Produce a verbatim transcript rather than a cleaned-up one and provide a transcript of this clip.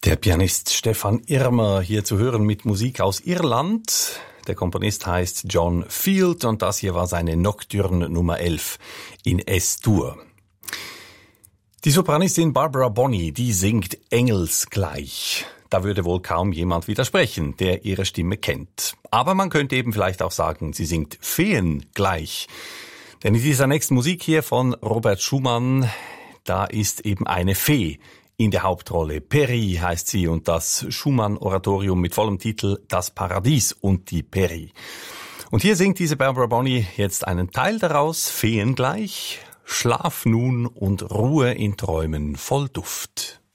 Der Pianist Stefan Irmer hier zu hören mit Musik aus Irland. Der Komponist heißt John Field und das hier war seine Nocturne Nummer elf in S-Dur. Die Sopranistin Barbara Bonney, die singt engelsgleich. Da würde wohl kaum jemand widersprechen, der ihre Stimme kennt. Aber man könnte eben vielleicht auch sagen, sie singt feengleich. Denn in dieser nächsten Musik hier von Robert Schumann, da ist eben eine Fee in der Hauptrolle. Peri heißt sie und das Schumann-Oratorium mit vollem Titel Das Paradies und die Peri. Und hier singt diese Barbara Bonney jetzt einen Teil daraus, feengleich. Schlaf nun und Ruhe in Träumen voll Duft.